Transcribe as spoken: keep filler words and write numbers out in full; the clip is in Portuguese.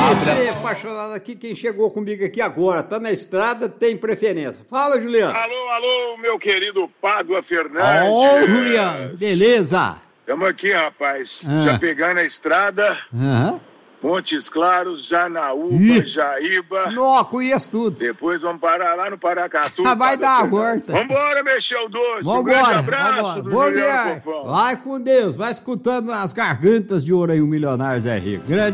você é apaixonado aqui, quem chegou comigo aqui agora, tá na estrada, tem preferência. Fala, Juliano. Alô, alô, meu querido Pádua Fernandes. Ô, Juliano, beleza? Estamos aqui, rapaz, Ah. já pegando a estrada, Aham. Montes Claros, Janaúba, Ih. Jaíba. Nó, conheço tudo. Depois vamos parar lá no Paracatu. Ah, vai Pádua dar a Fernandes. volta. Vambora, mexer o doce. Um grande Vambora, abraço vambora. do Bom Juliano dia. Fofão. Vai com Deus, vai escutando as gargantas de ouro aí, o Milionário Zé Rico. Grande